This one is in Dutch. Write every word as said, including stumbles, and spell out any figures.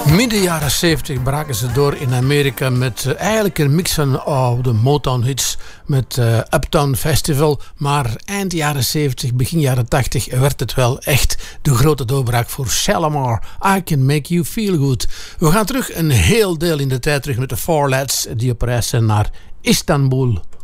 Midden jaren zeventig braken ze door in Amerika met uh, eigenlijk een mix van oh, de Motown hits met uh, Uptown Festival. Maar eind jaren zeventig, begin jaren tachtig werd het wel echt de grote doorbraak voor Shalamar. I Can Make You Feel Good. We gaan terug een heel deel in de tijd terug met de Four Lads die op reis zijn naar Istanbul.